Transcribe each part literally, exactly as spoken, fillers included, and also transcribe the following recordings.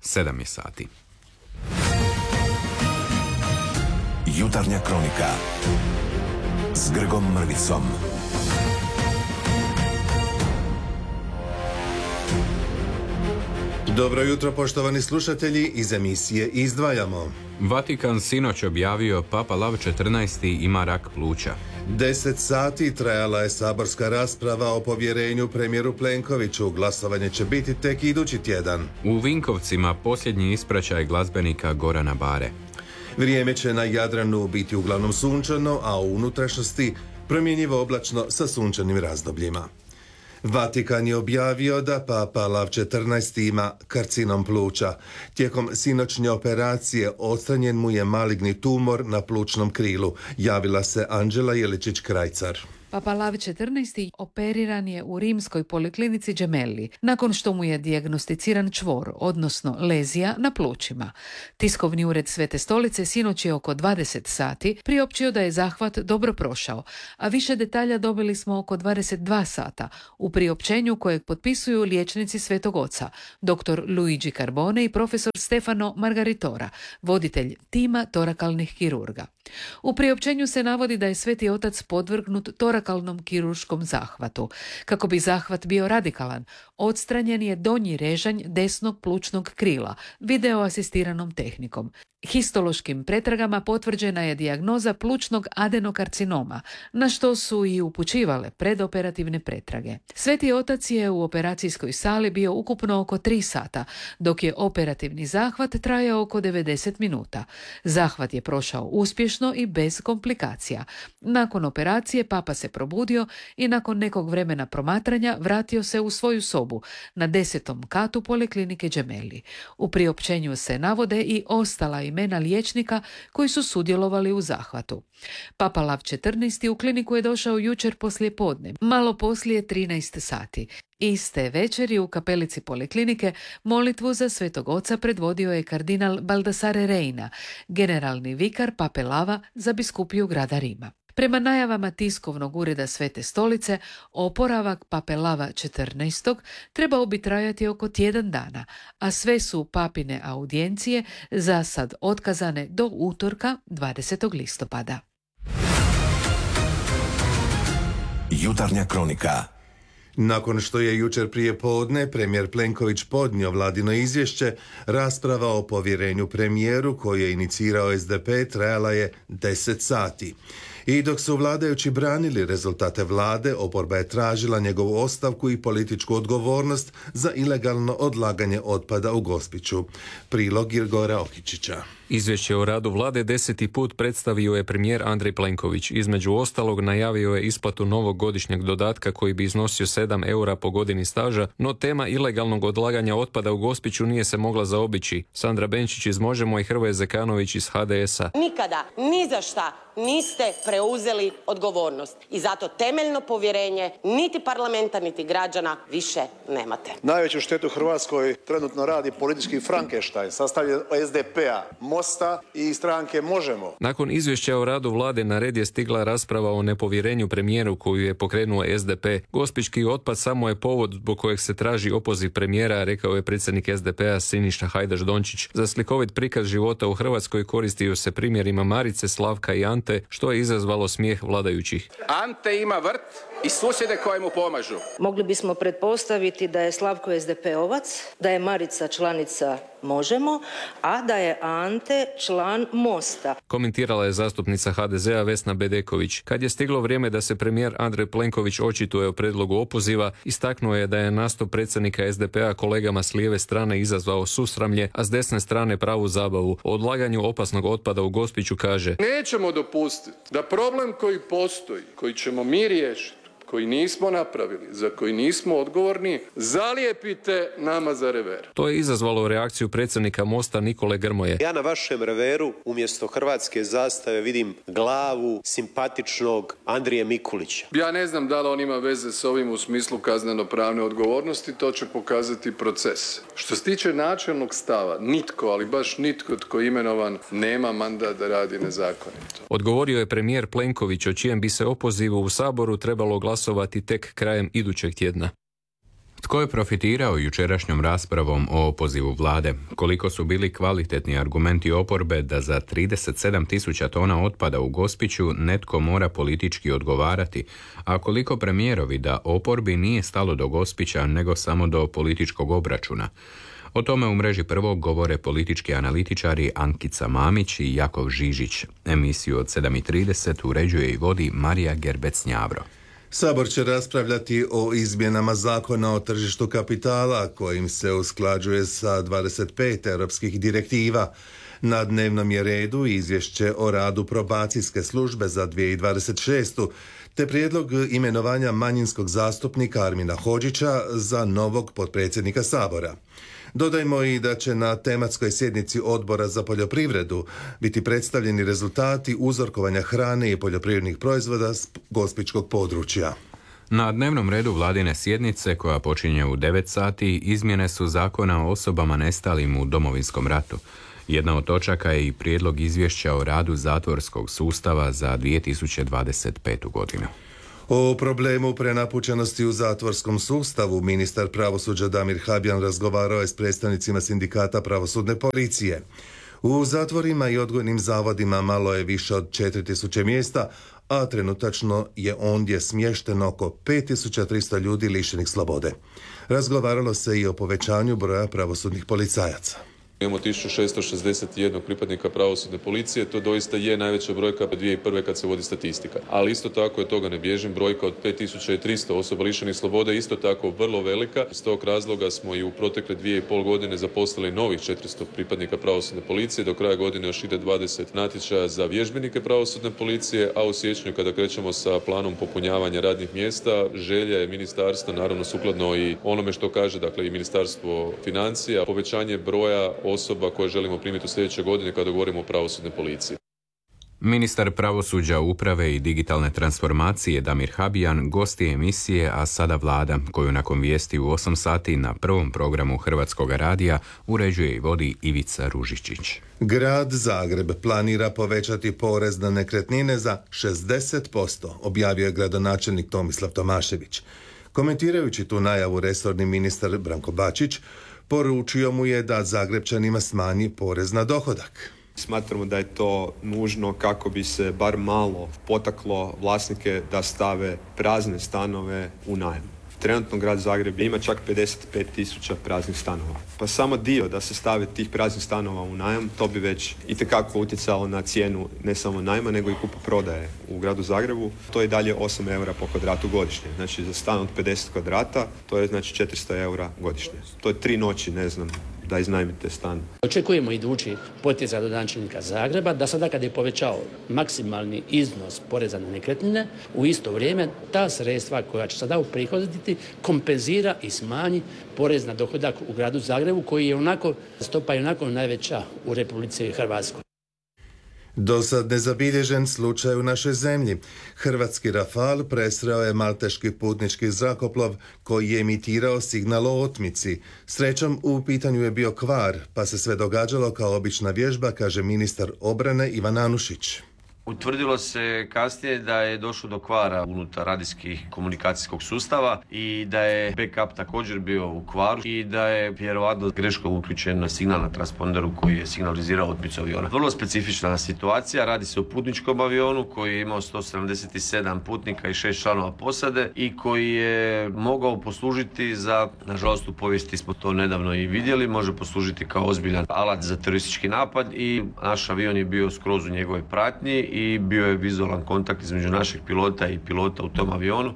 sedam je sati. Jutarnja kronika s Grgom Mrvicom. Dobro jutro, poštovani slušatelji, iz emisije Izdvajamo. Vatikan sinoć objavio Papa Lav četrnaesti ima rak pluća. Deset sati trajala je saborska rasprava o povjerenju premijeru Plenkoviću. Glasovanje će biti tek idući tjedan. U Vinkovcima posljednji ispraćaj glazbenika Gorana Bare. Vrijeme će na Jadranu biti uglavnom sunčano, a u unutrašnjosti promjenjivo oblačno sa sunčanim razdobljima. Vatikan je objavio da Papa Lav četrnaesti ima karcinom pluća. Tijekom sinoćnje operacije odstranjen mu je maligni tumor na plućnom krilu, javila se Anđela Jeličić-Krajcar. Papa Lav četrnaesti operiran je u rimskoj poliklinici Gemelli, nakon što mu je dijagnosticiran čvor, odnosno lezija na plućima. Tiskovni ured Svete stolice sinoć je oko dvadeset sati priopćio da je zahvat dobro prošao, a više detalja dobili smo oko dvadeset dva sata u priopćenju kojeg potpisuju liječnici Svetog Oca, dr. Luigi Carbone i profesor Stefano Margaritora, voditelj tima torakalnih kirurga. U priopćenju se navodi da je Sveti Otac podvrgnut torakalnom kirurškom zahvatu. Kako bi zahvat bio radikalan, odstranjen je donji režanj desnog plućnog krila video asistiranom tehnikom. Histološkim pretragama potvrđena je dijagnoza plućnog adenokarcinoma, na što su i upućivale predoperativne pretrage. Sveti Otac je u operacijskoj sali bio ukupno oko tri sata, dok je operativni zahvat trajao oko devedeset minuta. Zahvat je prošao uspješno i bez komplikacija. Nakon operacije Papa se probudio i nakon nekog vremena promatranja vratio se u svoju sobu na desetom katu poliklinike Gemelli. U priopćenju se navode i ostala imena liječnika koji su sudjelovali u zahvatu. Papa Lav četrnaesti u kliniku je došao jučer poslije podne, malo poslije trinaest sati. Iste večeri u kapelici poliklinike molitvu za Svetog Oca predvodio je kardinal Baldassare Reina, generalni vikar Pape Lava za biskupiju grada Rima. Prema najavama tiskovnog ureda Svete stolice, oporavak Pape Lava četrnaesti trebao bi trajati oko tjedan dana, a sve su papine audijencije za sad otkazane do utorka dvadesetog listopada. Jutarnja kronika. Nakon što je jučer prije podne premijer Plenković podnio vladino izvješće, rasprava o povjerenju premijeru koju je inicirao es de pe trajala je deset sati. I dok su vladajući branili rezultate vlade, oporba je tražila njegovu ostavku i političku odgovornost za ilegalno odlaganje otpada u Gospiću. Prilog Igora Okičića. Izvješće o radu vlade deseti put predstavio je premijer Andrej Plenković. Između ostalog najavio je isplatu novog godišnjeg dodatka koji bi iznosio sedam eura po godini staža, no tema ilegalnog odlaganja otpada u Gospiću nije se mogla zaobići. Sandra Benčić iz Možemo i Hrvoje Zekanović iz ha de esa. Nikada, ni za šta niste preuzeli odgovornost i zato temeljno povjerenje niti parlamenta niti građana više nemate. Najveću štetu Hrvatskoj trenutno radi politički Frankenstein, sastavljen od es de pe-a, Mosta i stranke Možemo. Nakon izvješća o radu vlade na red je stigla rasprava o nepovjerenju premijeru koju je pokrenuo es de pe. Gospićki otpad samo je povod zbog kojeg se traži opoziv premijera, rekao je predsjednik es de pe-a Siniša Hajdaš Dončić. Za slikovit prikaz života u Hrvatskoj koristio se primjerima Marice, Slavka i Ante, što je izazvalo smijeh vladajućih. Ante ima vrt i susjede koje mu pomažu. Mogli bismo pretpostaviti da je Slavko es de pe-ovac, da je Marica članica Možemo, a da je Ante član Mosta. Komentirala je zastupnica ha de zea Vesna Bedeković. Kad je stiglo vrijeme da se premijer Andrej Plenković očituje o predlogu opoziva, istaknuo je da je nastup predsjednika es de pe-a kolegama s lijeve strane izazvao susramlje, a s desne strane pravu zabavu. O odlaganju opasnog otpada u Gospiću kaže: Nećemo dopustiti da problem koji postoji, koji ćemo mi riješiti, koji nismo napravili, za koji nismo odgovorni, zalijepite nama za rever. To je izazvalo reakciju predsjednika Mosta Nikole Grmoje. Ja na vašem reveru umjesto hrvatske zastave vidim glavu simpatičnog Andrije Mikulića. Ja ne znam da li on ima veze s ovim u smislu kazneno-pravne odgovornosti, to će pokazati proces. Što se tiče načelnog stava, nitko, ali baš nitko tko je imenovan nema mandat da radi nezakonito. Odgovorio je premijer Plenković, o čijem bi se opozivu u Saboru trebalo glasovati tek krajem idućeg tjedna. Tko je profitirao jučerašnjom raspravom o opozivu vlade? Koliko su bili kvalitetni argumenti oporbe da za trideset sedam tisuća tona otpada u Gospiću netko mora politički odgovarati, a koliko premijerovi da oporbi nije stalo do Gospića nego samo do političkog obračuna? O tome u mreži Prvog govore politički analitičari Ankica Mamić i Jakov Žižić. Emisiju od sedam i trideset uređuje i vodi Marija Gerbec-Njavro. Sabor će raspravljati o izmjenama zakona o tržištu kapitala kojim se usklađuje sa dvadeset pet europskih direktiva. Na dnevnom je redu izvješće o radu probacijske službe za dvije tisuće dvadeset šestu te prijedlog imenovanja manjinskog zastupnika Armina Hodžića za novog potpredsjednika Sabora. Dodajmo i da će na tematskoj sjednici Odbora za poljoprivredu biti predstavljeni rezultati uzorkovanja hrane i poljoprivrednih proizvoda s gospićkog područja. Na dnevnom redu vladine sjednice, koja počinje u devet sati, izmjene su zakona o osobama nestalim u Domovinskom ratu. Jedna od točaka je i prijedlog izvješća o radu zatvorskog sustava za dvije tisuće dvadeset petu godinu. O problemu prenapučenosti u zatvorskom sustavu ministar pravosuđa Damir Habijan razgovarao je s predstavnicima sindikata pravosudne policije. U zatvorima i odgojnim zavodima malo je više od četiri tisuće mjesta, a trenutačno je ondje smješteno oko pet tisuća tristo ljudi lišenih slobode. Razgovaralo se i o povećanju broja pravosudnih policajaca. Imamo tisuću šesto šezdeset jedan pripadnika pravosudne policije, to doista je najveća brojka dvije tisuće prve kad se vodi statistika. Ali isto tako je, toga ne bježim, brojka od pet tisuća tristo osoba lišenih slobode isto tako vrlo velika. Iz tog razloga smo i u protekle dvije i pol godine zaposlili novih četiristo pripadnika pravosudne policije. Do kraja godine još ide dvadeset natječaja za vježbenike pravosudne policije, a u siječnju kada krećemo sa planom popunjavanja radnih mjesta, želja je ministarstva, naravno sukladno i onome što kaže, dakle i Ministarstvo financija, povećanje broja osoba koje želimo primiti u sljedećoj godini kada govorimo o pravosudnoj policiji. Ministar pravosuđa, uprave i digitalne transformacije Damir Habijan gost je emisije A sada vlada, koju nakon vijesti u osam sati na prvom programu Hrvatskog radija uređuje i vodi Ivica Ružičić. Grad Zagreb planira povećati porez na nekretnine za šezdeset posto, objavio je gradonačelnik Tomislav Tomašević. Komentirajući tu najavu, resorni ministar Branko Bačić poručio mu je da Zagrebčanima smanji porez na dohodak. Smatramo da je to nužno kako bi se bar malo potaklo vlasnike da stave prazne stanove u najam. Trenutno grad Zagreb ima čak pedeset pet tisuća praznih stanova. Pa samo dio da se stave tih praznih stanova u najam, to bi već itekako utjecalo na cijenu ne samo najma, nego i kupoprodaje u gradu Zagrebu. To je dalje osam eura po kvadratu godišnje. Znači za stan od pedeset kvadrata to je znači četiristo eura godišnje. To je tri noći, ne znam, da iznajmite stan. Očekujemo idući potez gradonačelnika Zagreba da sada kad je povećao maksimalni iznos poreza na nekretnine, u isto vrijeme ta sredstva koja će sada uprihoditi kompenzira i smanji porez na dohodak u gradu Zagrebu, koji je onako, stopa je onako najveća u Republici Hrvatskoj. Do sad nezabilježen slučaj u našoj zemlji. Hrvatski Rafal presreo je malteški putnički zrakoplov koji je emitirao signal o otmici. Srećom, u pitanju je bio kvar, pa se sve događalo kao obična vježba, kaže ministar obrane Ivan Anušić. Utvrdilo se kasnije da je došlo do kvara unutar radijskih komunikacijskog sustava i da je backup također bio u kvaru i da je vjerovatno greškom uključen na signal na transponderu koji je signalizirao otmicu aviona. Vrlo specifična situacija, radi se o putničkom avionu koji je imao sto sedamdeset sedam putnika i šest članova posade i koji je mogao poslužiti za, nažalost u povijesti smo to nedavno i vidjeli, može poslužiti kao ozbiljan alat za teroristički napad i naš avion je bio skroz u njegovoj pratnji i bio je vizualan kontakt između našeg pilota i pilota u tom avionu.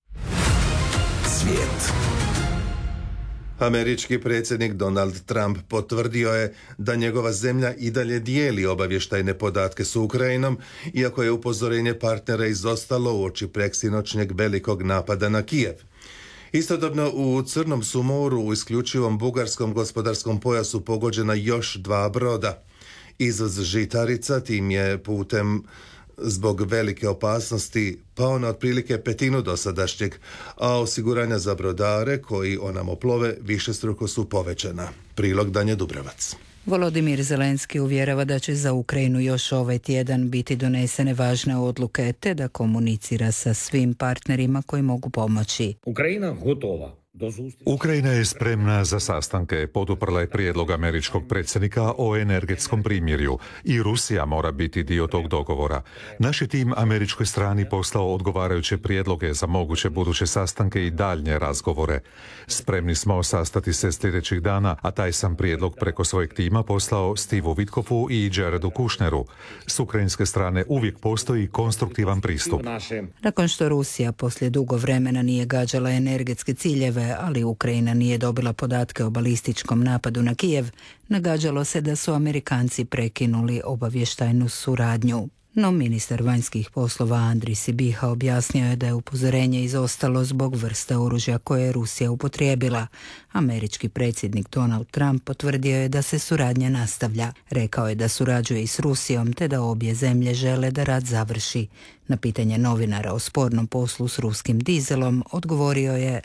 Svijet. Američki predsjednik Donald Trump potvrdio je da njegova zemlja i dalje dijeli obavještajne podatke s Ukrajinom, iako je upozorenje partnera izostalo uoči preksinoćnjeg velikog napada na Kijev. Istodobno u Crnom su moru u isključivom bugarskom gospodarskom pojasu pogođena još dva broda. Izvoz žitarica tim je putem zbog velike opasnosti pao na otprilike petinu dosadašnjeg, a osiguranja za brodare koji onamo plove višestruko su povećana. Prilog Danje Dubravac. Volodimir Zelenski uvjerava da će za Ukrajinu još ovaj tjedan biti donesene važne odluke te da komunicira sa svim partnerima koji mogu pomoći. Ukrajina gotova Ukrajina je spremna za sastanke, poduprla je prijedlog američkog predsjednika o energetskom primirju i Rusija mora biti dio tog dogovora. Naš je tim američkoj strani poslao odgovarajuće prijedloge za moguće buduće sastanke i daljnje razgovore. Spremni smo sastati se sljedećih dana, a taj sam prijedlog preko svojeg tima poslao Steveu Witkofu i Jaredu Kushneru. S ukrajinske strane uvijek postoji konstruktivan pristup. Nakon što Rusija poslije dugo vremena nije gađala energetske ciljeve, ali Ukrajina nije dobila podatke o balističkom napadu na Kijev, nagađalo se da su Amerikanci prekinuli obavještajnu suradnju. No ministar vanjskih poslova Andrij Sibiha objasnio je da je upozorenje izostalo zbog vrste oružja koje je Rusija upotrijebila. Američki predsjednik Donald Trump potvrdio je da se suradnja nastavlja. Rekao je da surađuje i s Rusijom te da obje zemlje žele da rat završi. Na pitanje novinara o spornom poslu s ruskim dizelom odgovorio je: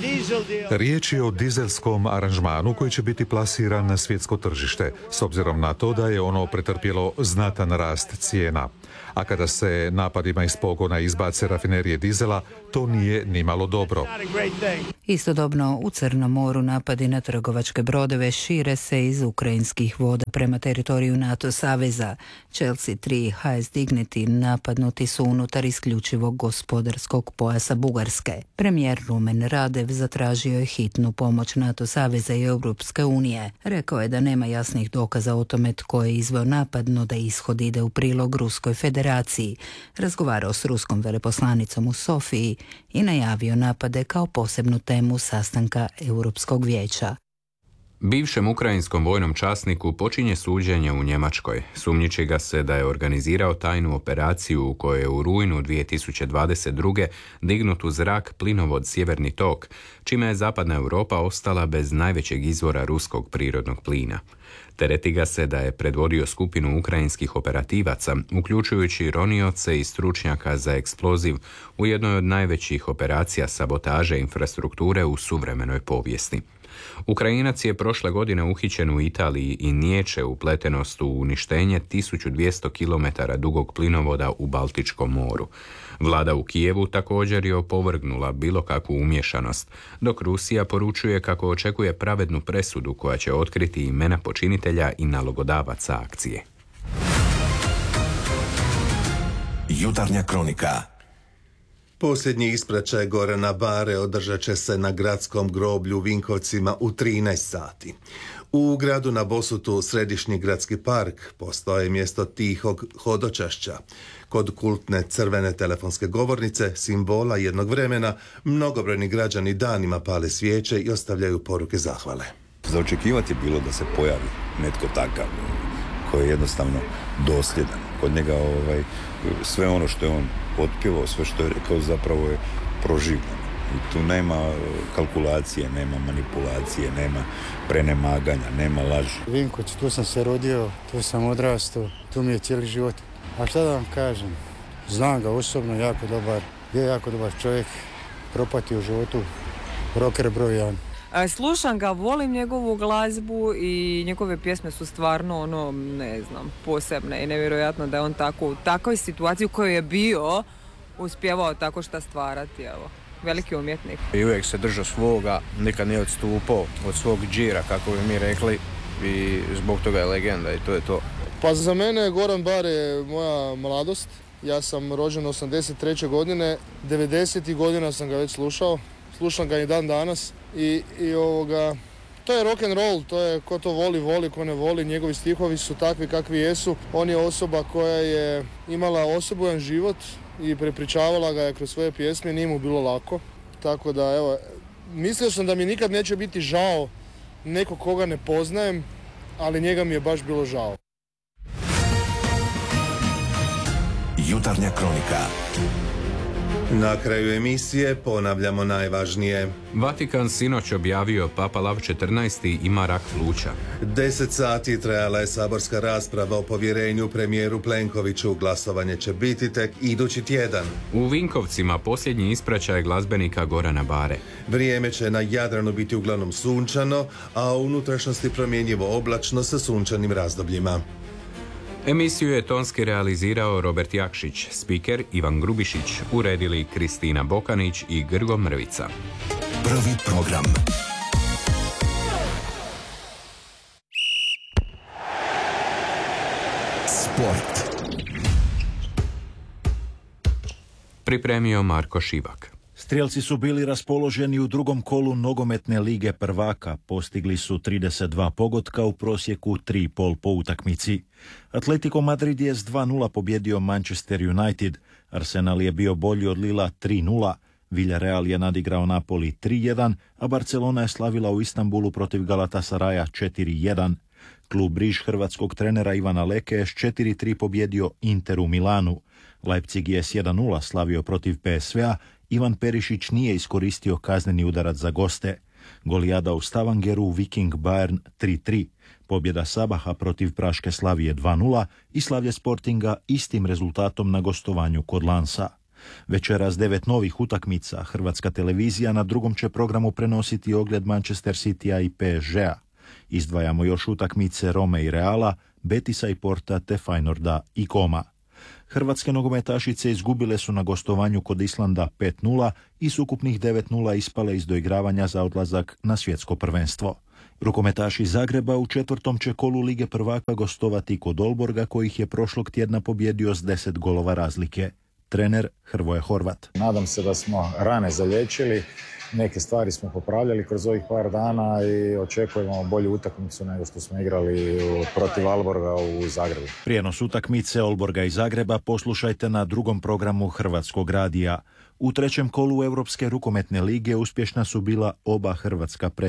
riječ je o dizelskom aranžmanu koji će biti plasiran na svjetsko tržište, s obzirom na to da je ono pretrpjelo znatan rast cijena. A kada se napadima iz pogona izbace rafinerije dizela, to nije nimalo dobro. Istodobno, u Crnom moru napadi na trgovačke brodove šire se iz ukrajinskih voda prema teritoriju NATO saveza. Chelsea tri i H S Dignity napadnuti su unutar isključivog gospodarskog pojasa Bugarske. Premijer Rumen Radev zatražio je hitnu pomoć NATO saveza i Europske unije. Rekao je da nema jasnih dokaza o tome tko je izveo napad, no da ishod ide u prilog Ruskoj federaciji. Razgovarao s ruskom veleposlanicom u Sofiji i najavio napade kao posebnu temu sastanka Europskog vijeća. Bivšem ukrajinskom vojnom časniku počinje suđenje u Njemačkoj. Sumnjiči ga se da je organizirao tajnu operaciju u kojoj je u rujnu dvije tisuće dvadeset druge dignut u zrak plinovod Sjeverni tok, čime je zapadna Europa ostala bez najvećeg izvora ruskog prirodnog plina. Tereti ga se da je predvodio skupinu ukrajinskih operativaca, uključujući ronioce i stručnjaka za eksploziv u jednoj od najvećih operacija sabotaže infrastrukture u suvremenoj povijesti. Ukrajinac je prošle godine uhićen u Italiji i niječe upletenost u uništenje tisuću dvjesto kilometara dugog plinovoda u Baltičkom moru. Vlada u Kijevu također je opovrgnula bilo kakvu umješanost, dok Rusija poručuje kako očekuje pravednu presudu koja će otkriti imena počinitelja i nalogodavaca akcije. Jutarnja kronika. Posljednji ispraćaj Gorana Bare održat će se na gradskom groblju u Vinkovcima u trinaest sati. U gradu na Bosutu središnji gradski park postao je mjesto tihog hodočašća. Kod kultne crvene telefonske govornice, simbola jednog vremena, mnogobrojni građani danima pale svijeće i ostavljaju poruke zahvale. Za očekivati je bilo da se pojavi netko takav koji je jednostavno dosljedan. Kod njega ovaj, sve ono što je on otpjevao, sve što je rekao zapravo je proživljeno. I tu nema kalkulacije, nema manipulacije, nema prenemaganja, nema laži. Vinkovac, tu sam se rodio, tu sam odrastao, tu mi je cijeli život. A šta da vam kažem, znam ga osobno, jako dobar, je jako dobar čovjek, propatio u životu, rocker broj jedan. Slušam ga, volim njegovu glazbu i njegove pjesme su stvarno ono, ne znam, posebne i nevjerojatno da je on tako u takvoj situaciji u kojoj je bio uspjevao tako šta stvarati, evo. Veliki umjetnik. I uvijek se držao svoga, nikad nije odstupao od svog džira, kako bi mi rekli, i zbog toga je legenda i to je to. Pa za mene Goran Bar je moja mladost. Ja sam rođen osamdeset treće godine, devedesetih godina sam ga već slušao, slušam ga i dan danas i, i ovoga, to je rock and roll, to je ko to voli, voli, ko ne voli, njegovi stihovi su takvi kakvi jesu. On je osoba koja je imala osobojan život i prepričavala ga je kroz svoje pjesme, nije mu bilo lako. Tako da, evo, mislio sam da mi nikad neće biti žao neko koga ne poznajem, ali njega mi je baš bilo žao. Jutarnja kronika. Na kraju emisije ponavljamo najvažnije. Vatikan sinoć objavio Papa Lav četrnaesti ima rak pluća. Deset sati trajala je saborska rasprava o povjerenju premijeru Plenkoviću. Glasovanje će biti tek idući tjedan. U Vinkovcima posljednji ispraćaj glazbenika Gorana Bare. Vrijeme će na Jadranu biti uglavnom sunčano, a u unutrašnjosti promjenjivo oblačno sa sunčanim razdobljima. Emisiju je tonski realizirao Robert Jakšić, spiker Ivan Grubišić, uredili Kristina Bokanić i Grgo Mrvica. Prvi program. Sport. Pripremio Marko Šivak. Strijelci su bili raspoloženi u drugom kolu nogometne lige prvaka. Postigli su trideset dva pogotka u prosjeku tri i pol po utakmici. Atletico Madrid je s dva nula pobjedio Manchester United. Arsenal je bio bolji od Lila tri nula. Villarreal je nadigrao Napoli tri jedan, a Barcelona je slavila u Istanbulu protiv Galatasaraja četiri jedan. Klub Riž hrvatskog trenera Ivana Leke je s četiri tri pobjedio Inter u Milanu. Leipzig je s jedan nula slavio protiv P S V-a. Ivan Perišić nije iskoristio kazneni udarac za goste. Golijada u Stavangeru, Viking Bayern tri tri. Pobjeda Sabaha protiv Praške Slavije dva nula i slavlje Sportinga istim rezultatom na gostovanju kod Lansa. Večeras devet novih utakmica. Hrvatska televizija na drugom će programu prenositi ogled Manchester Citya i P S G-a. Izdvajamo još utakmice Rome i Reala, Betisa i Porta te Feynorda i Koma. Hrvatske nogometašice izgubile su na gostovanju kod Islanda pet nula i s ukupnih devet nula ispale iz doigravanja za odlazak na svjetsko prvenstvo. Rukometaši Zagreba u četvrtom će kolu Lige prvaka gostovati kod Olborga, kojih je prošlog tjedna pobjedio s deset golova razlike. Trener Hrvoje Horvat. Nadam se da smo rane zaliječili, neke stvari smo popravljali kroz ovih par dana i očekujemo bolju utakmicu nego što smo igrali protiv Alborga u Zagrebu. Prijenos utakmice Olborga i Zagreba poslušajte na drugom programu Hrvatskog radija. U trećem kolu Europske rukometne lige uspješna su bila oba hrvatska